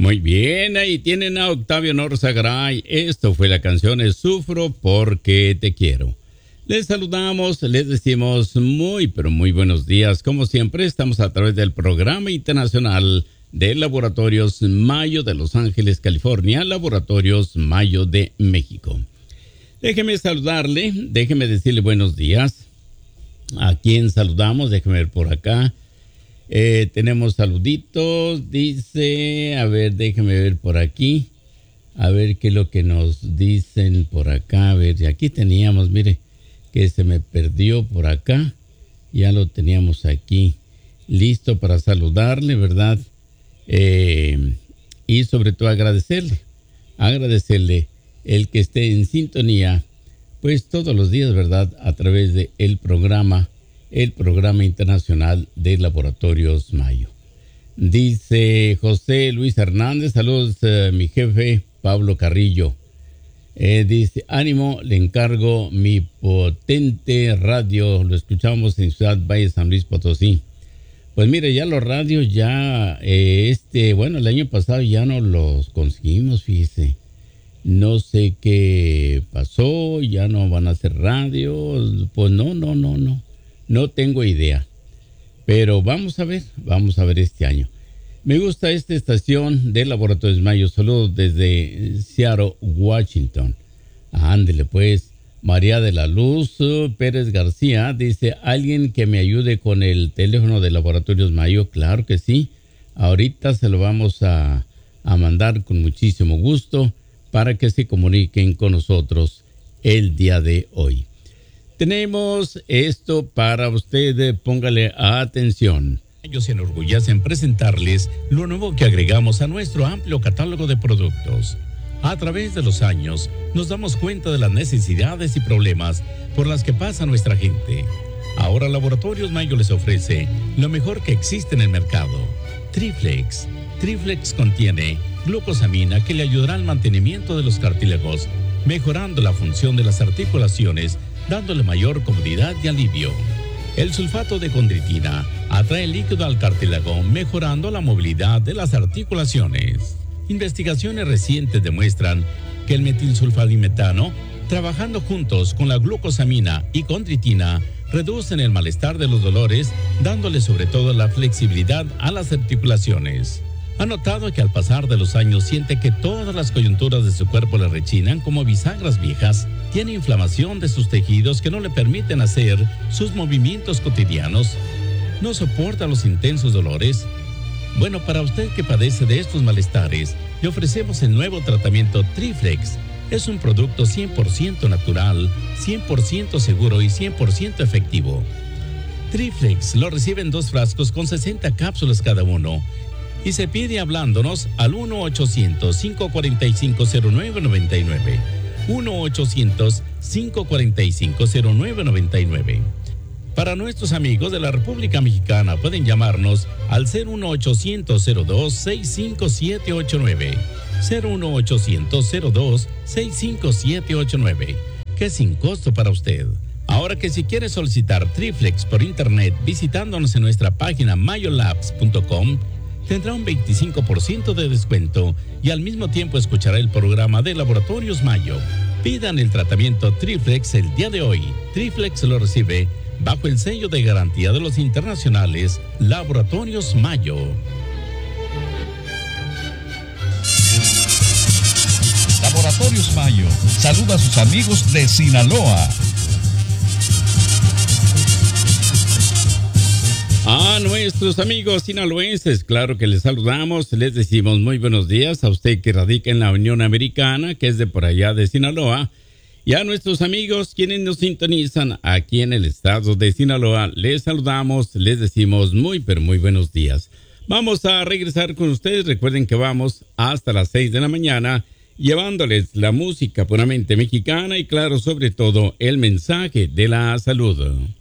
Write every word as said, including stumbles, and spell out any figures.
Muy bien, ahí tienen a Octavio Norzagaray. Esto fue la canción Sufro porque te quiero. Les saludamos, les decimos muy, pero muy buenos días. Como siempre, estamos a través del Programa Internacional de Laboratorios Mayo de Los Ángeles, California, Laboratorios Mayo de México. Déjeme saludarle, déjeme decirle buenos días. ¿A quién saludamos? Déjeme ver por acá. Eh, tenemos saluditos, dice, a ver, déjeme ver por aquí. A ver qué es lo que nos dicen por acá. A ver, aquí teníamos, mire, que se me perdió por acá. Ya lo teníamos aquí, listo para saludarle, ¿verdad? Eh, y sobre todo agradecerle, agradecerle el que esté en sintonía, pues todos los días, ¿verdad? A través de el programa, el programa internacional de Laboratorios Mayo. Dice José Luis Hernández, saludos uh, mi jefe Pablo Carrillo. Eh, dice, ánimo, le encargo mi potente radio, lo escuchamos en Ciudad Valle, San Luis Potosí. Pues mire, ya los radios ya, eh, este, bueno, el año pasado ya no los conseguimos, fíjese. No sé qué pasó, ya no van a hacer radios, pues no, no, no, no, no tengo idea. Pero vamos a ver, vamos a ver este año. Me gusta esta estación de Laboratorios Mayo, saludos desde Seattle, Washington. Ándele pues. María de la Luz Pérez García dice, ¿alguien que me ayude con el teléfono de Laboratorios Mayo? Claro que sí. Ahorita se lo vamos a, a mandar con muchísimo gusto para que se comuniquen con nosotros el día de hoy. Tenemos esto para usted, póngale atención. Ellos se enorgullecen presentarles lo nuevo que agregamos a nuestro amplio catálogo de productos. A través de los años, nos damos cuenta de las necesidades y problemas por las que pasa nuestra gente. Ahora Laboratorios Mayo les ofrece lo mejor que existe en el mercado. Triflex. Triflex contiene glucosamina que le ayudará al mantenimiento de los cartílagos, mejorando la función de las articulaciones, dándole mayor comodidad y alivio. El sulfato de condritina atrae líquido al cartílago, mejorando la movilidad de las articulaciones. Investigaciones recientes demuestran que el metilsulfadimetano, trabajando juntos con la glucosamina y condritina, reducen el malestar de los dolores, dándole sobre todo la flexibilidad a las articulaciones. Ha notado que al pasar de los años siente que todas las coyunturas de su cuerpo le rechinan como bisagras viejas, tiene inflamación de sus tejidos que no le permiten hacer sus movimientos cotidianos, no soporta los intensos dolores. Bueno, para usted que padece de estos malestares, le ofrecemos el nuevo tratamiento Triflex. Es un producto cien por ciento natural, cien por ciento seguro y cien por ciento efectivo. Triflex lo recibe en dos frascos con sesenta cápsulas cada uno y se pide hablándonos al uno ochocientos, cinco cuatro cinco, cero nueve nueve nueve. uno ochocientos, cinco cuatro cinco, cero nueve nueve nueve. Para nuestros amigos de la República Mexicana pueden llamarnos al cero uno ochocientos, cero dos, seis cinco siete ocho nueve. cero uno ochocientos, cero dos, seis cinco siete ocho nueve, que es sin costo para usted. Ahora que si quiere solicitar Triflex por internet visitándonos en nuestra página mayolabs punto com, tendrá un veinticinco por ciento de descuento y al mismo tiempo escuchará el programa de Laboratorios Mayo. Pidan el tratamiento Triflex el día de hoy. Triflex lo recibe bajo el sello de garantía de los internacionales Laboratorios Mayo. Laboratorios Mayo saluda a sus amigos de Sinaloa. A nuestros amigos sinaloenses, claro que les saludamos, les decimos muy buenos días a usted que radica en la Unión Americana, que es de por allá de Sinaloa, y a nuestros amigos quienes nos sintonizan aquí en el estado de Sinaloa, les saludamos, les decimos muy pero muy buenos días. Vamos a regresar con ustedes, recuerden que vamos hasta las seis de la mañana, llevándoles la música puramente mexicana y claro, sobre todo, el mensaje de la salud.